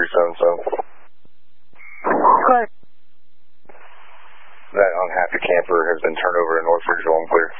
so. Good. That unhappy camper has been turned over to North Ridgeville and clear.